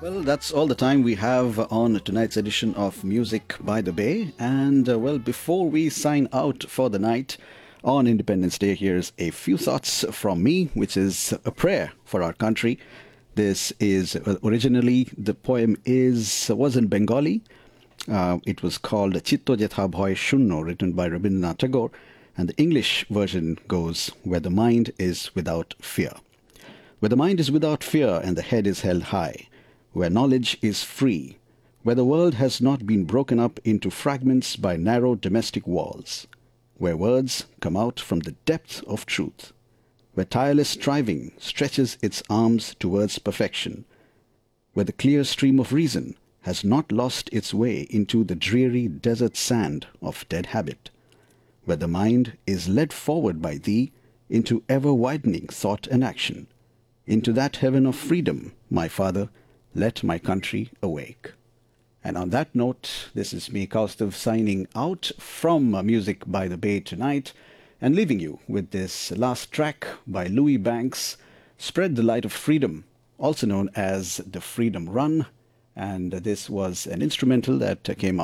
Well, that's all the time we have on tonight's edition of Music by the Bay. And, well, before we sign out for the night on Independence Day, here's a few thoughts from me, which is a prayer for our country. This is originally the poem is was in Bengali. It was called Chitto Jetha Bhoy Shunno, written by Rabindranath Tagore. And the English version goes, Where the mind is without fear. Where the mind is without fear and the head is held high, where knowledge is free, where the world has not been broken up into fragments by narrow domestic walls, where words come out from the depth of truth, where tireless striving stretches its arms towards perfection, where the clear stream of reason has not lost its way into the dreary desert sand of dead habit, where the mind is led forward by thee into ever-widening thought and action, into that heaven of freedom, my Father, let my country awake. And on that note, this is me, Kaustav, signing out from Music by the Bay tonight and leaving you with this last track by Louis Banks, Spread the Light of Freedom, also known as the Freedom Run. And this was an instrumental that came out